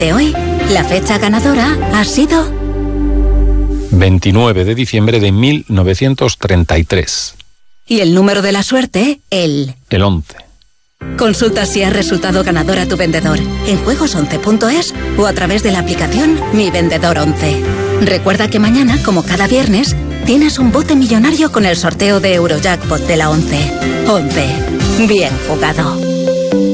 De hoy, la fecha ganadora ha sido 29 de diciembre de 1933. Y el número de la suerte, el 11. Consulta si has resultado ganador a tu vendedor en juegos11.es o a través de la aplicación Mi Vendedor 11. Recuerda que mañana, como cada viernes, tienes un bote millonario con el sorteo de Eurojackpot de la 11. 11. Bien jugado.